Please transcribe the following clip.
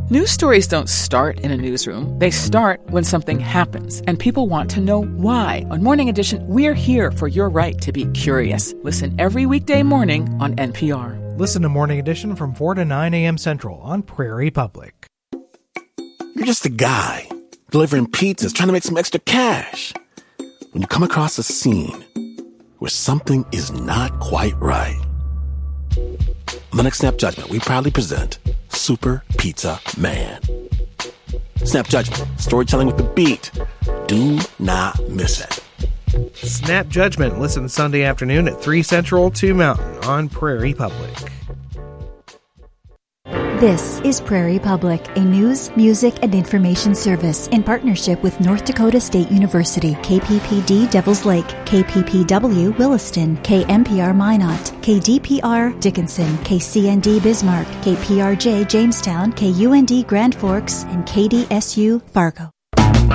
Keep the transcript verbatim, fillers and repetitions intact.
News stories don't start in a newsroom. They start when something happens, and people want to know why. On Morning Edition, we're here for your right to be curious. Listen every weekday morning on N P R. Listen to Morning Edition from four to nine a.m. Central on Prairie Public. You're just a guy delivering pizzas, trying to make some extra cash, when you come across a scene where something is not quite right. On the next Snap Judgment, we proudly present Super Pizza Man. Snap Judgment, storytelling with the beat. Do not miss it. Snap Judgment. Listen Sunday afternoon at three Central, two Mountain on Prairie Public. This is Prairie Public, a news, music, and information service in partnership with North Dakota State University, K P P D Devils Lake, K P P W Williston, K M P R Minot, K D P R Dickinson, K C N D Bismarck, K P R J Jamestown, K U N D Grand Forks, and K D S U Fargo.